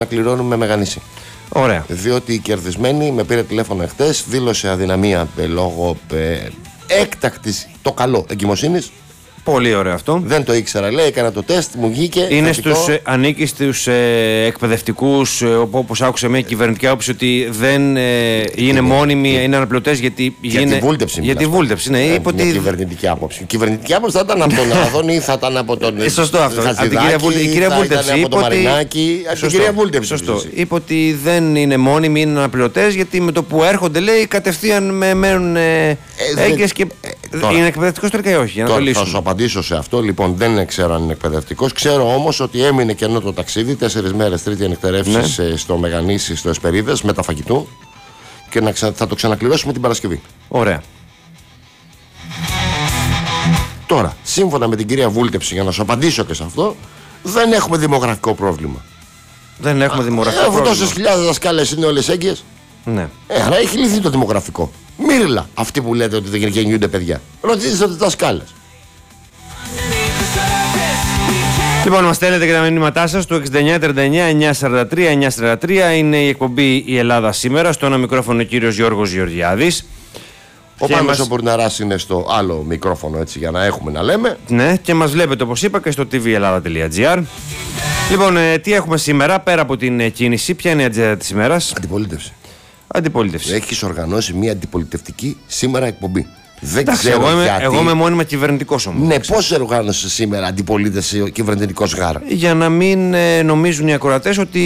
να κληρώνουμε Μεγανήσι. Ωραία. Διότι η κερδισμένη με πήρε τηλέφωνο εχθές, δήλωσε αδυναμία λόγω έκτακτης το καλό εγκυμοσύνης. Πολύ ωραίο αυτό. Δεν το ήξερα, λέει, έκανα το τεστ, μου βγήκε. Είναι ανήκει στους εκπαιδευτικούς, όπως άκουσα μια κυβερνητική άποψη, ότι δεν είναι μόνιμοι, είναι αναπληρωτές για τη βούλτεψη. Για τη βούλτεψη, ναι. Μια κυβερνητική άποψη. Η κυβερνητική άποψη θα ήταν από τον Αδόνη ή θα ήταν από τον. Σωστό αυτό. Από την κυρία Βούλτεψη. Από τον Μαρινάκη. Από την κυρία Βούλτεψη. Σωστό. Είπε ότι δεν είναι μόνιμοι, είναι αναπληρωτές, γιατί με το που έρχονται, λέει, κατευθείαν μένουν έγκυες και. Είναι εκπαιδευτικός τελικά ή όχι, για να το λύσουμε. Θα σου απαντήσω σε αυτό. Λοιπόν, δεν ξέρω αν είναι εκπαιδευτικός. Ξέρω όμως ότι έμεινε κενό το ταξίδι. 4 μέρες τρίτη ανεκτερεύσεις στο Μεγανήσι, στο Εσπερίδες, με τα φαγητού. Και θα το ξανακληρώσουμε την Παρασκευή. Ωραία. Τώρα, σύμφωνα με την κυρία Βούλτεψη, για να σου απαντήσω και σε αυτό, δεν έχουμε δημογραφικό πρόβλημα. Δεν έχουμε δημογραφικό πρόβλημα. Αφού τόσες χιλιάδες δασκάλες είναι όλες έγκυες. Ναι. Άρα έχει λυθεί το δημογραφικό. Μύρλα αυτοί που λέτε ότι δεν γεννιούνται παιδιά. Ρωτήστε τις δασκάλες. Λοιπόν, μας στέλνετε και τα μηνύματά σας στο 6939-943-943. Είναι η εκπομπή «Η Ελλάδα σήμερα». Στο ένα μικρόφωνο ο κύριος Γιώργος Γεωργιάδης. Ο Πάνος ο Μπουρναράς είναι στο άλλο μικρόφωνο, έτσι, για να έχουμε να λέμε. Ναι, και μας βλέπετε, όπως είπα, και στο tvellada.gr. Λοιπόν, τι έχουμε σήμερα πέρα από την κίνηση, ποια είναι η ατζέντα της ημέρας? Αντιπολίτευση. Έχεις οργανώσει μια αντιπολιτευτική σήμερα εκπομπή. Δεν εντάξει, ξέρω γιατί. Εγώ είμαι μόνιμα κυβερνητικός όμως. Ναι, πώς οργάνωσε σήμερα αντιπολίτευση ο κυβερνητικός γάρα? Για να μην νομίζουν οι ακροατές ότι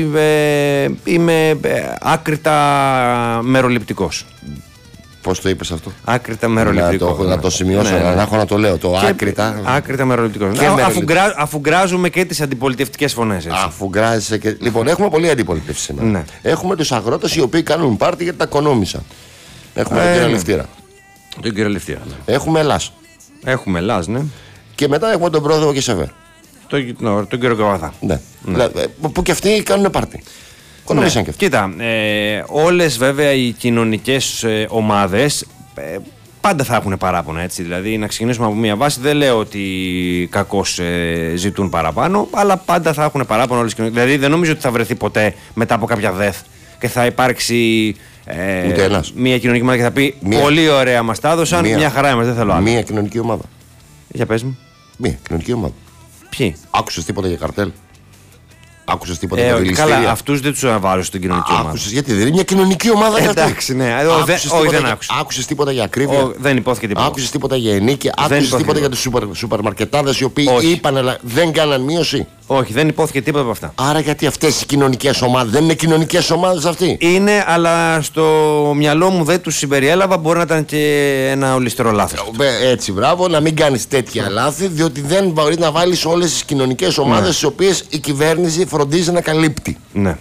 είμαι άκρητα μεροληπτικός. Πώς το είπες αυτό? Άκρητα μεροληπτικό. Να το σημειώσω, να έχω να το λέω. Το άκρητα. Άκρητα μεροληπτικό. Αφού γκράζουμε και τις αντιπολιτευτικές φωνές. Αφού γκράζεσαι και. Λοιπόν, έχουμε πολλή αντιπολίτευση σήμερα. Ναι. Έχουμε τους αγρότες οι οποίοι κάνουν πάρτι γιατί τα κονόμησαν. Έχουμε τον κύριο Λευτήρα. Τον κύριο Λευτήρα. Ναι. Έχουμε Ελλάς. Έχουμε Ελλάς, ναι. Και μετά έχουμε τον πρόεδρο Κεσεβέρ. Τον κύριο Καβαθά. Ναι. Που και αυτοί κάνουν πάρτι. Ναι. Κοίτα, όλες βέβαια οι κοινωνικές ομάδες πάντα θα έχουν παράπονα, έτσι. Δηλαδή, να ξεκινήσουμε από μια βάση, δεν λέω ότι κακώς ζητούν παραπάνω, αλλά πάντα θα έχουν παράπονα όλες οι κοινωνικές. Δηλαδή, δεν νομίζω ότι θα βρεθεί ποτέ μετά από κάποια ΔΕΘ και θα υπάρξει μια κοινωνική ομάδα και θα πει πολύ ωραία μας τα έδωσαν, μια χαρά είμαστε, δεν θέλω άλλο. Μια κοινωνική ομάδα. Για πες μου. Μια κοινωνική ομάδα. Ποιοι? Άκουσες τίποτα για καρτέλ? Άκουσες τίποτα για δηληστήρια? Καλά, αυτούς δεν τους αναβάρω στην κοινωνική ομάδα. Άκουσες, γιατί δεν είναι μια κοινωνική ομάδα? Εντάξει, ναι. Όχι, δεν άκουσα. Άκουσες τίποτα για ακρίβεια? Δεν υπόθηκε τίποτα. Άκουσες τίποτα για ενίκεια? Άκουσες τίποτα για τους σούπερ-μαρκετάδες οι οποίοι είπαν αλλά δεν κάναν μείωση? Όχι, δεν υπόθηκε τίποτα από αυτά. Άρα γιατί αυτές οι κοινωνικές ομάδες δεν είναι κοινωνικές ομάδες αυτοί? Είναι, αλλά στο μυαλό μου δεν τους συμπεριέλαβα. Μπορεί να ήταν και ένα ολιστερό λάθος. Έτσι, μπράβο, να μην κάνεις τέτοια λάθη, διότι δεν μπορεί να βάλεις όλες τις κοινωνικές ομάδες τις οποίες η κυβέρνηση φροντίζει να καλύπτει. Ναι.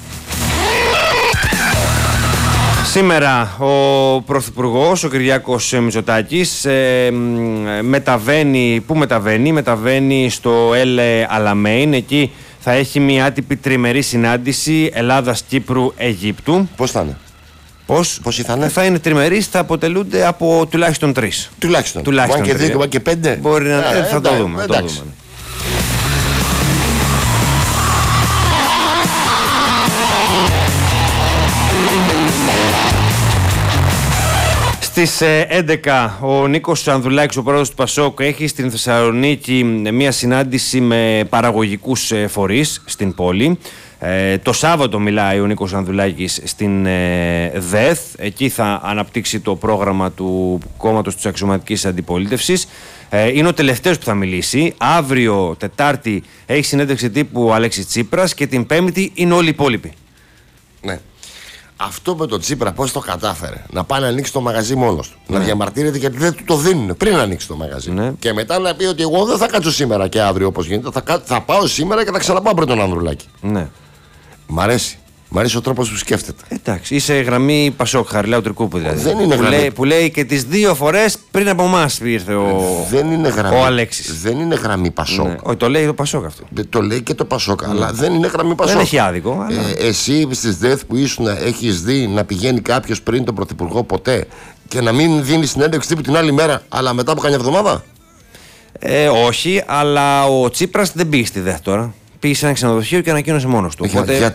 Σήμερα ο Πρωθυπουργός, ο Κυριάκος Μητσοτάκης, μεταβαίνει στο El Alamein. Εκεί θα έχει μια άτυπη τριμερή συνάντηση Ελλάδας, Κύπρου, Αιγύπτου. Πώς θα είναι? Πώς θα είναι? Θα είναι τριμερείς, θα αποτελούνται από τουλάχιστον 3. Τουλάχιστον 2 και 5. Μπορεί να θα το δούμε. Στις 11 ο Νίκος Ανδρουλάκης, ο πρόεδρος του ΠΑΣΟΚ, έχει στην Θεσσαλονίκη μια συνάντηση με παραγωγικούς φορείς στην πόλη. Το Σάββατο μιλάει ο Νίκος Ανδρουλάκης στην ΔΕΘ. Εκεί θα αναπτύξει το πρόγραμμα του κόμματος της αξιωματικής αντιπολίτευσης. Είναι ο τελευταίος που θα μιλήσει. Αύριο, Τετάρτη, έχει συνέντευξη τύπου ο Αλέξης Τσίπρας και την Πέμπτη είναι όλοι οι υπόλοιποι. Ναι. Αυτό με τον Τσίπρα πώς το κατάφερε? Να πάει να ανοίξει το μαγαζί μόνος του. Ναι. Να διαμαρτύρεται γιατί δεν του το δίνουν πριν ανοίξει το μαγαζί. Ναι. Και μετά να πει ότι εγώ δεν θα κάτσω σήμερα και αύριο όπως γίνεται. Θα πάω σήμερα και θα ξαναπάω πριν τον Ανδρουλάκη. Ναι. Μ' αρέσει. Μ' αρέσει ο τρόπος που σκέφτεται. Εντάξει, είσαι γραμμή Πασόκ, Χαριλάου Τρικούπου δηλαδή. Δεν είναι γραμμή. Που λέει και τις 2 φορές πριν από εμάς ήρθε ο Αλέξης. Δεν είναι γραμμή Πασόκ. Ναι. Όχι, το λέει το Πασόκ αυτό. Το λέει και το Πασόκ, αλλά δεν είναι γραμμή Πασόκ. Δεν έχει άδικο. Αλλά... εσύ στις ΔΕΘ που ήσουν, έχεις δει να πηγαίνει κάποιος πριν τον Πρωθυπουργό ποτέ και να μην δίνει συνέντευξη τύπου την άλλη μέρα, αλλά μετά από καμιά εβδομάδα? Όχι, αλλά ο Τσίπρας δεν πήγε στη ΔΕΘ τώρα. πήγε σε ένα ξενοδοχείο και ανακοίνωσε μόνος του. Για